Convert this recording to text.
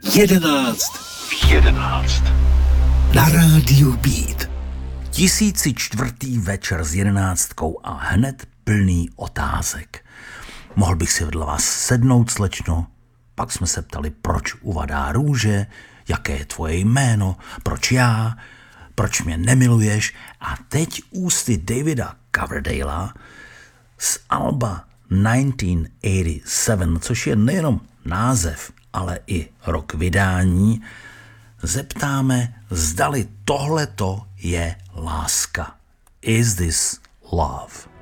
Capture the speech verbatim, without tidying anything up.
Jedenáct. Jedenáct. Na rádiu Beat. Tisíci čtvrtý večer s jedenáctkou a hned plný otázek. Mohl bych si vedle vás sednout, slečno? Pak jsme se ptali, proč uvadá růže, jaké je tvoje jméno, proč já, proč mě nemiluješ. A teď ústy Davida Coverdale'a z alba devatenáct set osmdesát sedm, což je nejenom název, ale i rok vydání, zeptáme, zdali tohleto je láska. Is this love?